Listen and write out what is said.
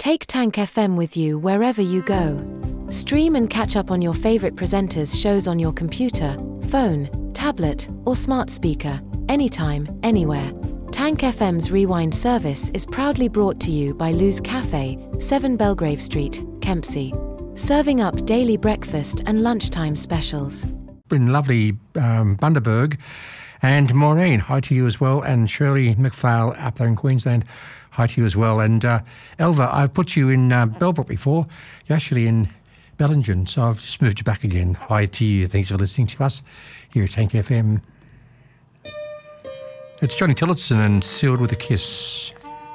Take Tank FM with you wherever you go. Stream and catch up on your favorite presenters' shows on your computer, phone, tablet, or smart speaker, anytime, anywhere. Tank FM's Rewind service is proudly brought to you by Lou's Cafe, 7 Belgrave Street, Kempsey. Serving up daily breakfast and lunchtime specials. In lovely Bundaberg. And Maureen, hi to you as well. And Shirley McPhail up there in Queensland, hi to you as well. And Elva, I've put you in Bellbrook before. You're actually in Bellingen, so I've just moved you back again. Hi to you. Thanks for listening to us here at Tank FM. It's Johnny Tillotson and Sealed with a Kiss.